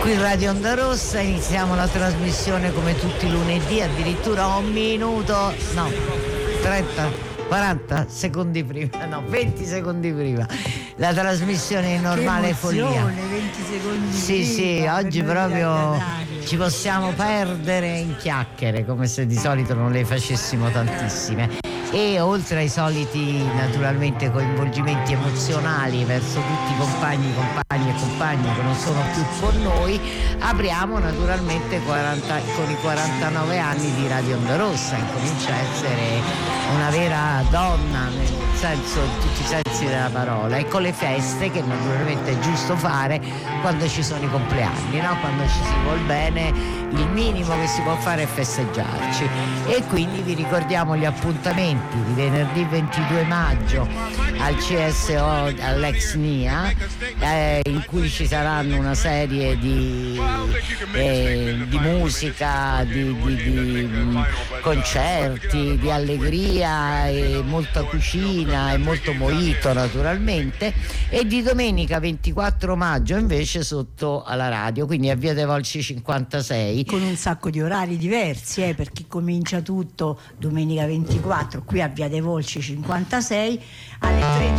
Qui Radio Onda Rossa, iniziamo la trasmissione come tutti i lunedì, addirittura un minuto, no, 30, 40 secondi prima, no, 20 secondi prima. La trasmissione è normale follia. 20 secondi sì, prima. Sì, oggi proprio ci possiamo perdere in chiacchiere, come se di solito non le facessimo tantissime. E oltre ai soliti naturalmente coinvolgimenti emozionali verso tutti i compagni e compagni che non sono più con noi, apriamo naturalmente con i 49 anni di Radio Onda Rossa. Incomincia a essere una vera donna nel senso, in tutti i sensi della parola, e con le feste che naturalmente è giusto fare quando ci sono i compleanni, no? Quando ci si vuol bene, il minimo che si può fare è festeggiarci. E quindi vi ricordiamo gli appuntamenti di venerdì 22 maggio al CSO all'ex NIA, in cui ci saranno una serie di musica, di concerti, di allegria e molta cucina e molto mojito naturalmente, e di domenica 24 maggio invece sotto alla radio, quindi a Via dei Volsci 56, con un sacco di orari diversi, perché comincia tutto domenica 24 qui a Via dei Volsci 56 alle 13.